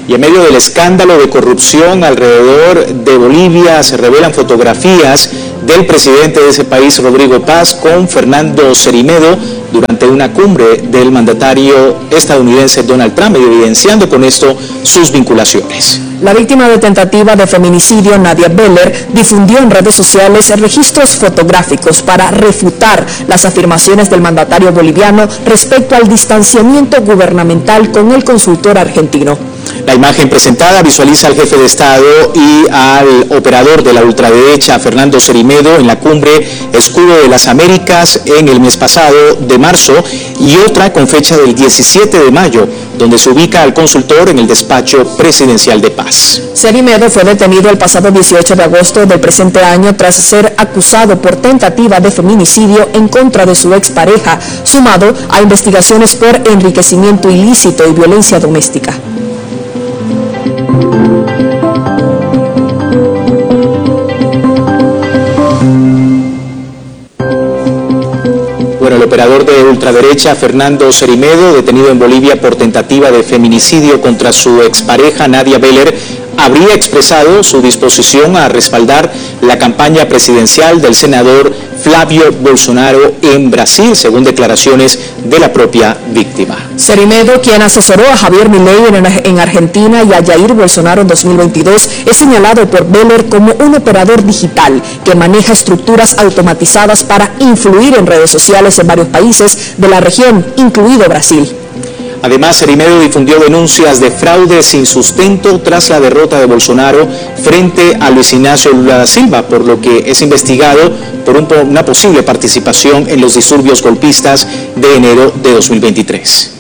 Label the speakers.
Speaker 1: Y en medio del escándalo de corrupción alrededor de Bolivia se revelan fotografías del presidente de ese país, Rodrigo Paz, con Fernando Cerimedo durante una cumbre del mandatario estadounidense Donald Trump, evidenciando con esto sus vinculaciones.
Speaker 2: La víctima de tentativa de feminicidio, Nadia Beller, difundió en redes sociales registros fotográficos para refutar las afirmaciones del mandatario boliviano respecto al distanciamiento gubernamental con el consultor argentino.
Speaker 1: La imagen presentada visualiza al jefe de Estado y al operador de la ultraderecha, Fernando Cerimedo, en la cumbre Escudo de las Américas en el mes pasado de marzo, y otra con fecha del 17 de mayo, donde se ubica al consultor en el despacho presidencial de Paz.
Speaker 2: Cerimedo fue detenido el pasado 18 de agosto del presente año tras ser acusado por tentativa de feminicidio en contra de su expareja, sumado a investigaciones por enriquecimiento ilícito y violencia doméstica.
Speaker 1: Bueno, el operador de ultraderecha, Fernando Cerimedo, detenido en Bolivia por tentativa de feminicidio contra su expareja, Nadia Beller, habría expresado su disposición a respaldar la campaña presidencial del senador Flavio Bolsonaro en Brasil, según declaraciones de la propia víctima.
Speaker 2: Cerimedo, quien asesoró a Javier Milei en Argentina y a Jair Bolsonaro en 2022, es señalado por Beller como un operador digital que maneja estructuras automatizadas para influir en redes sociales en varios países de la región, incluido Brasil.
Speaker 1: Además, Cerimedo difundió denuncias de fraude sin sustento tras la derrota de Bolsonaro frente a Luis Ignacio Lula da Silva, por lo que es investigado por una posible participación en los disturbios golpistas de enero de 2023.